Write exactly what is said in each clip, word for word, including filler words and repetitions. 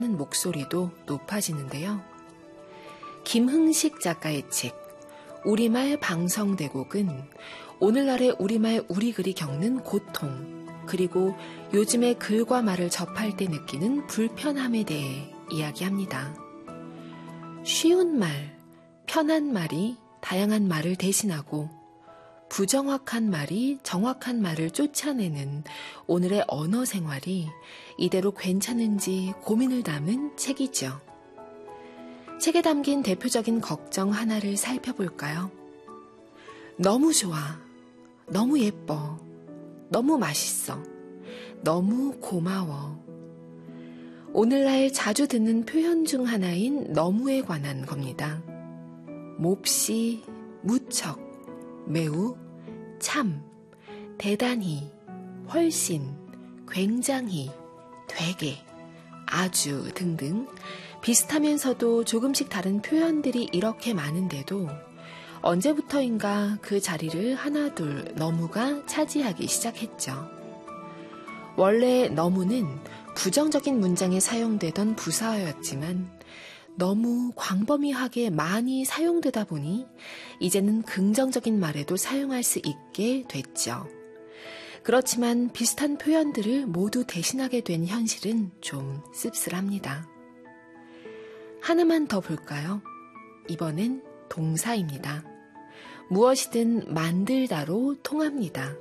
목소리도 높아지는데요. 김흥식 작가의 책 우리말 방성대곡은 오늘날의 우리말 우리글이 겪는 고통, 그리고 요즘의 글과 말을 접할 때 느끼는 불편함에 대해 이야기합니다. 쉬운 말, 편한 말이 다양한 말을 대신하고 부정확한 말이 정확한 말을 쫓아내는 오늘의 언어 생활이 이대로 괜찮은지 고민을 담은 책이죠. 책에 담긴 대표적인 걱정 하나를 살펴볼까요? 너무 좋아, 너무 예뻐, 너무 맛있어, 너무 고마워. 오늘날 자주 듣는 표현 중 하나인 너무에 관한 겁니다. 몹시, 무척, 매우, 참, 대단히, 훨씬, 굉장히, 되게, 아주 등등 비슷하면서도 조금씩 다른 표현들이 이렇게 많은데도 언제부터인가 그 자리를 하나둘 너무가 차지하기 시작했죠. 원래 너무는 부정적인 문장에 사용되던 부사어였지만 너무 광범위하게 많이 사용되다 보니 이제는 긍정적인 말에도 사용할 수 있게 됐죠. 그렇지만 비슷한 표현들을 모두 대신하게 된 현실은 좀 씁쓸합니다. 하나만 더 볼까요? 이번엔 동사입니다. 무엇이든 만들다로 통합니다.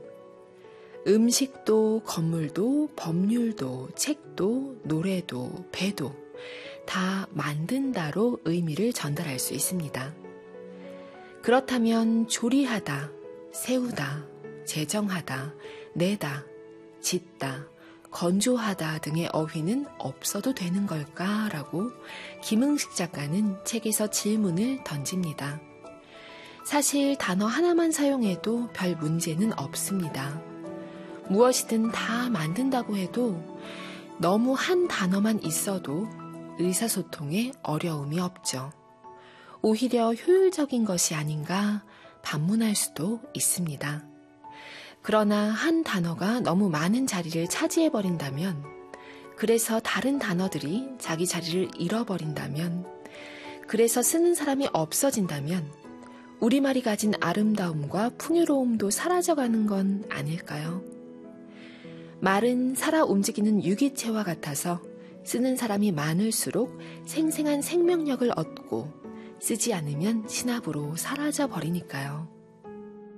음식도, 건물도, 법률도, 책도, 노래도, 배도 다 만든다로 의미를 전달할 수 있습니다. 그렇다면 조리하다, 세우다, 제정하다, 내다, 짓다, 건조하다 등의 어휘는 없어도 되는 걸까라고 김흥식 작가는 책에서 질문을 던집니다. 사실 단어 하나만 사용해도 별 문제는 없습니다. 무엇이든 다 만든다고 해도 너무 한 단어만 있어도 의사소통에 어려움이 없죠. 오히려 효율적인 것이 아닌가 반문할 수도 있습니다. 그러나 한 단어가 너무 많은 자리를 차지해버린다면, 그래서 다른 단어들이 자기 자리를 잃어버린다면, 그래서 쓰는 사람이 없어진다면 우리말이 가진 아름다움과 풍요로움도 사라져가는 건 아닐까요? 말은 살아 움직이는 유기체와 같아서 쓰는 사람이 많을수록 생생한 생명력을 얻고 쓰지 않으면 신압으로 사라져 버리니까요.